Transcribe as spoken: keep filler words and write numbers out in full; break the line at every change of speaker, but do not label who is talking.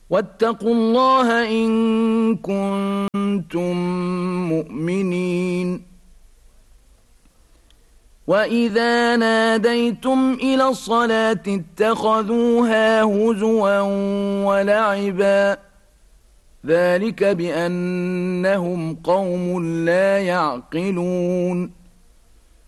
واتقوا الله إن كنتم مؤمنين. وإذا ناديتم إلى الصلاة اتخذوها هزوا ولعبا ذلك بأنهم قوم لا يعقلون